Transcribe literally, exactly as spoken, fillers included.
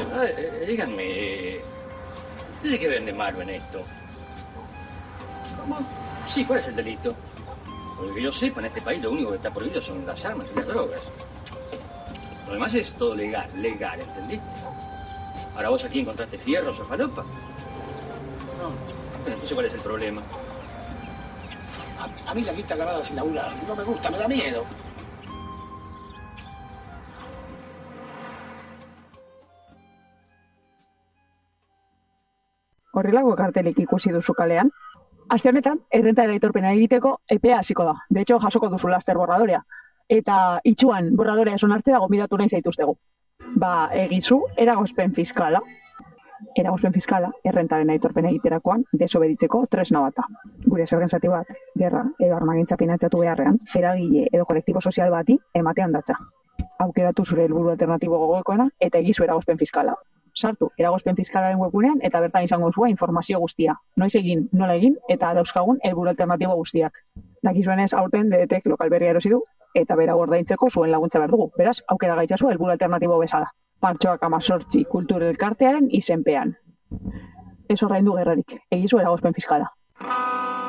Ah, eh, díganme, ¿ustedes qué ven de malo en esto? ¿Cómo? Sí, ¿cuál es el delito? Porque que yo sepa, en este país lo único que está prohibido son las armas y las drogas. Lo demás es todo legal, legal, ¿entendiste? Ahora vos aquí encontraste fierros o falopa. No, entonces ¿cuál es el problema? A, a mí la guita ganada sin laburar no me gusta, me da miedo. Horrelako kartelik ikusi duzu kalean? Aste honetan, errentaren aitorpena egiteko epea hasiko da. De hecho, jasoko duzu laster borradorea. Eta itxuan borradorea eson hartzea gomidatu nahi zaituztegu. Ba, egizu, eragozpen fiskala. Eragozpen fiskala, errentaren aitorpena egiterakoan, desobeditzeko tresna bata. Gure zergen zati bat, gerra edo armagintza finantzatu beharrean, eragile edo kolektibo sozial bati ematean datza. Aukeratu zure helburu alternatibo gogoekoena eta egizu eragozpen fiskala. Sartu eragozpen fiskalaren webgunean eta bertan izango zua informazio guztia. Noiz egin, nola egin eta dauzkagun helburu alternatibo guztiak. Dakizuenez aurten D D Tek lokal berria erosi du eta bera ordaintzeko zuen laguntza behar dugu. Beraz, aukera gaitzazu helburu alternatibo bezala. Martxoak hamazortzi kultur elkartearen izenpean. Ez ordaindu gerrarik, egizu eragozpen fiskala.